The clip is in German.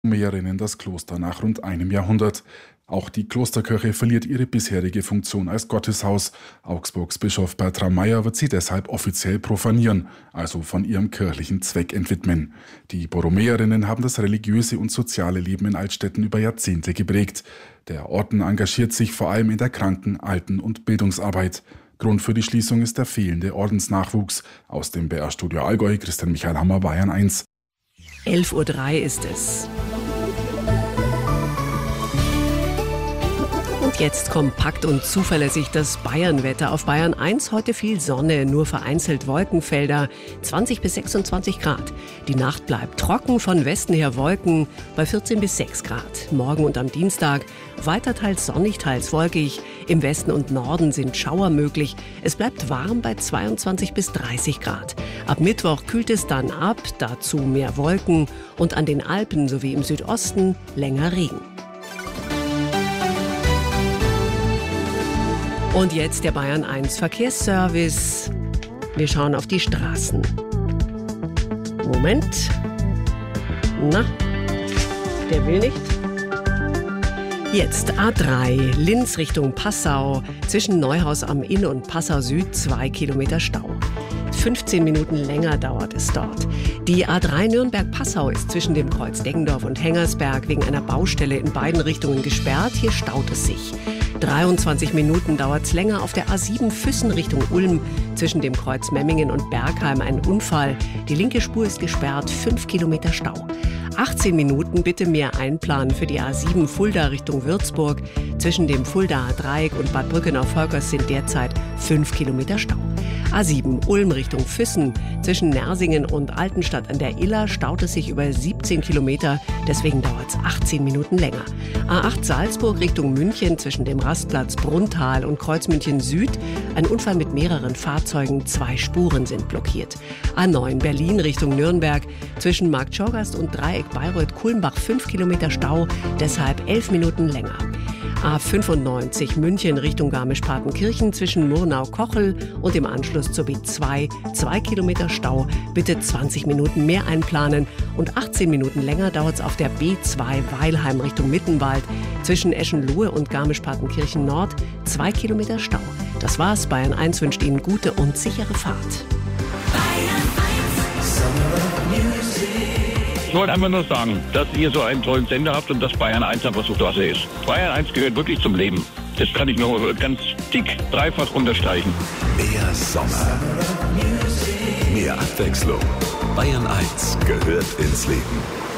Borromäerinnen das Kloster nach rund einem Jahrhundert. Auch die Klosterkirche verliert ihre bisherige Funktion als Gotteshaus. Augsburgs Bischof Bertram Meyer wird sie deshalb offiziell profanieren, also von ihrem kirchlichen Zweck entwidmen. Die Borromäerinnen haben das religiöse und soziale Leben in Altstetten über Jahrzehnte geprägt. Der Orden engagiert sich vor allem in der Kranken-, Alten- und Bildungsarbeit. Grund für die Schließung ist der fehlende Ordensnachwuchs. Aus dem BR-Studio Allgäu, Christian Michael Hammer, Bayern 1. 11:03 Uhr ist es. Und jetzt kompakt und zuverlässig das Bayernwetter. Auf Bayern 1 heute viel Sonne, nur vereinzelt Wolkenfelder, 20 bis 26 Grad. Die Nacht bleibt trocken, von Westen her Wolken bei 14 bis 6 Grad. Morgen und am Dienstag weiter teils sonnig, teils wolkig. Im Westen und Norden sind Schauer möglich. Es bleibt warm bei 22 bis 30 Grad. Ab Mittwoch kühlt es dann ab, dazu mehr Wolken und an den Alpen sowie im Südosten länger Regen. Und jetzt der Bayern 1 Verkehrsservice. Wir schauen auf die Straßen. Moment. Na, der will nicht. Jetzt A3, Linz Richtung Passau, zwischen Neuhaus am Inn und Passau Süd 2 Kilometer Stau. 15 Minuten länger dauert es dort. Die A3 Nürnberg-Passau ist zwischen dem Kreuz Deggendorf und Hengersberg wegen einer Baustelle in beiden Richtungen gesperrt. Hier staut es sich. 23 Minuten dauert es länger auf der A7 Füssen Richtung Ulm. Zwischen dem Kreuz Memmingen und Bergheim ein Unfall. Die linke Spur ist gesperrt, 5 Kilometer Stau. 18 Minuten bitte mehr einplanen für die A7 Fulda Richtung Würzburg. Zwischen dem Fuldaer Dreieck und Bad Brückenau-Volkers sind derzeit 5 Kilometer Stau. A7 Ulm Richtung Füssen. Zwischen Nersingen und Altenstadt an der Iller staut es sich über 17 Kilometer. Deswegen dauert es 18 Minuten länger. A8 Salzburg Richtung München zwischen dem Rastplatz Brunnthal und Kreuz München Süd. Ein Unfall mit mehreren Fahrzeugen. 2 Spuren sind blockiert. A9 Berlin Richtung Nürnberg. Zwischen Markt Schorgast und Dreieck Bayreuth-Kulmbach 5 Kilometer Stau. Deshalb 11 Minuten länger. A95 München Richtung Garmisch-Partenkirchen zwischen Murnau-Kochel und im Anschluss zur B2 2 Kilometer Stau. Bitte 20 Minuten mehr einplanen und 18 Minuten länger dauert es auf der B2 Weilheim Richtung Mittenwald zwischen Eschenlohe und Garmisch-Partenkirchen Nord 2 Kilometer Stau. Das war's. Bayern 1 wünscht Ihnen gute und sichere Fahrt. Ich wollte einfach nur sagen, dass ihr so einen tollen Sender habt und dass Bayern 1 einfach so klasse ist. Bayern 1 gehört wirklich zum Leben. Das kann ich nur ganz dick dreifach unterstreichen. Mehr Sommer. Mehr Abwechslung. Bayern 1 gehört ins Leben.